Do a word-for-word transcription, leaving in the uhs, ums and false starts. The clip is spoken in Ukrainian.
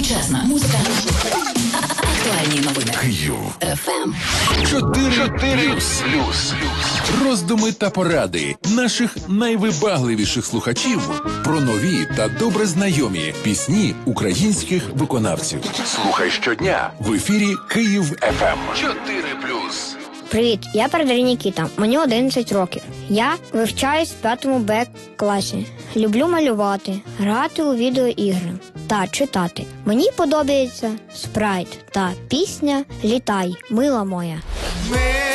Сучасна музика. Актуальні новини. Київ. еф ем. Чотири плюс. Роздуми та поради наших найвибагливіших слухачів про нові та добре знайомі пісні українських виконавців. Слухай щодня в ефірі Київ еф ем. Чотири плюс. Привіт, я Передарій Нікіта, мені одинадцять років. Я вивчаюсь в п'ятому Б класі. Люблю малювати, грати у відеоігри та читати. Мені подобається спрайт та пісня «Літай, мила моя».